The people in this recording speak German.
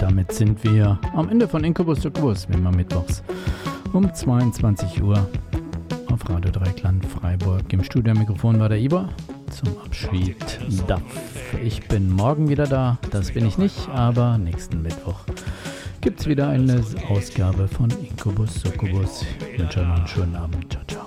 damit sind wir am Ende von Incubus Succubus, wie immer mittwochs um 22 Uhr auf Radio Dreieckland Freiburg. Im Studiomikrofon war der Iber. Zum Abschied Duff. Ich bin morgen wieder da, das bin ich nicht, aber nächsten Mittwoch gibt es wieder eine Ausgabe von Incubus Succubus. Ich wünsche euch noch einen schönen Abend.